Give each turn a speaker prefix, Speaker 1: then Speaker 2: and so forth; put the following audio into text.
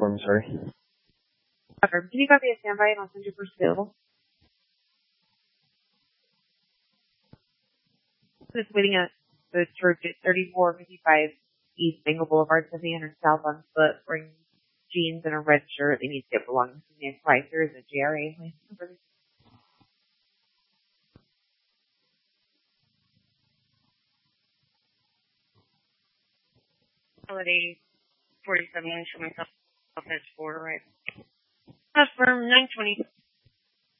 Speaker 1: for me, sorry.
Speaker 2: Can you copy a standby and I'll send you first available? Just waiting at the church at 3455 East Bengal Boulevard, 700 South on foot, wearing jeans and a red shirt. They need to get belongings to me twice. There is a JRA license number.
Speaker 3: Holiday 47, show myself at 4, right? That's for 920.